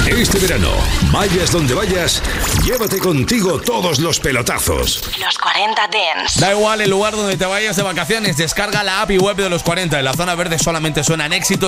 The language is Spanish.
Este verano, vayas donde vayas, llévate contigo todos los pelotazos. Los 40 Dance. Da igual el lugar donde te vayas de vacaciones, descarga la app y web de los 40. En la zona verde solamente suenan éxitos